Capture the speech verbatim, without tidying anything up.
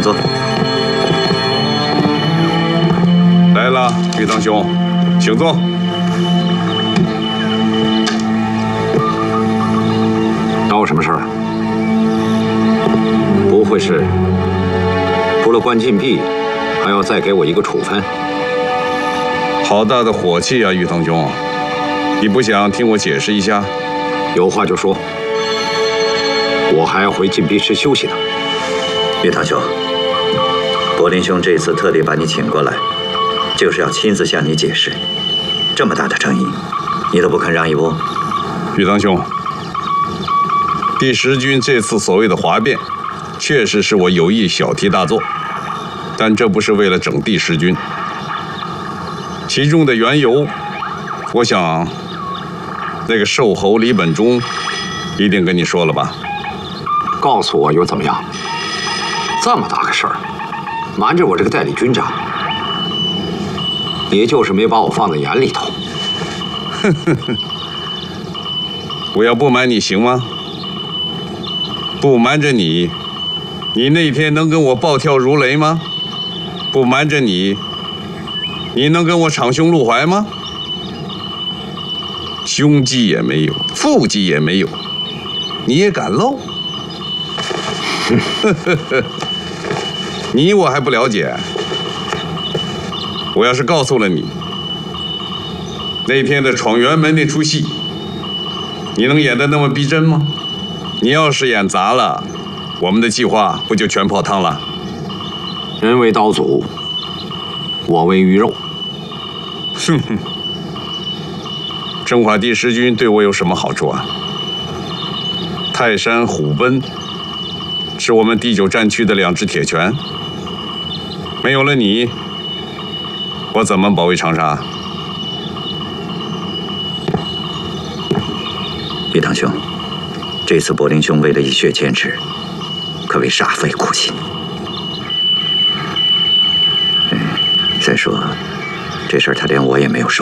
坐。 来了，玉堂兄，请坐。 找我什么事儿？不会是除了关禁闭，还要再给我一个处分？ 好大的火气啊，玉堂兄！你不想听我解释一下？ 有话就说。我还要回禁闭室休息呢。玉堂兄，柏林兄这次特地把你请过来，就是要亲自向你解释。这么大的争议，你都不肯让一步？ 玉堂兄，第十军这次所谓的哗变，确实是我有意小题大做，但这不是为了整第十军。其中的缘由，我想那个瘦猴李本忠一定跟你说了吧？ 告诉我又怎么样？这么大个事儿，瞒着我这个代理军长，你就是没把我放在眼里头。 哼哼哼，我要不瞒你行吗？不瞒着你，你那天能跟我暴跳如雷吗？不瞒着你，你能跟我敞胸露怀吗？胸肌也没有，腹肌也没有，你也敢露？你我还不了解。我要是告诉了你，那天的闯辕门那出戏，你能演得那么逼真吗？你要是演砸了，我们的计划不就全泡汤了？ 人为刀俎，我为鱼肉。 哼哼，征华第十军对我有什么好处啊？泰山、虎贲是我们第九战区的两只铁拳，没有了你，我怎么保卫长沙？ 玉堂兄，这次柏林兄为了一雪前耻，可谓煞费苦心。嗯，再说，这事儿他连我也没有说。